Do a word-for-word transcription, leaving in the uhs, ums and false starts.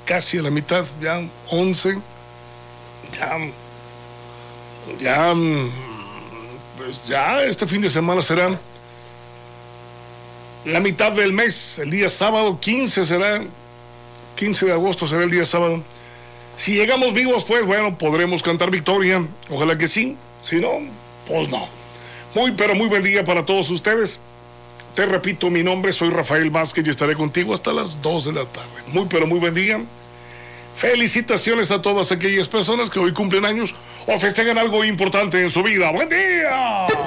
casi a la mitad, ya once, ya, ya, pues ya este fin de semana será la mitad del mes, el día sábado, quince será, quince de agosto será el día sábado. Si llegamos vivos, pues bueno, podremos cantar victoria, ojalá que sí, si no, pues no. Muy, pero muy buen día para todos ustedes. Te repito mi nombre, soy Rafael Vázquez y estaré contigo hasta las dos de la tarde. Muy, pero muy buen día. Felicitaciones a todas aquellas personas que hoy cumplen años o festejan algo importante en su vida. ¡Buen día!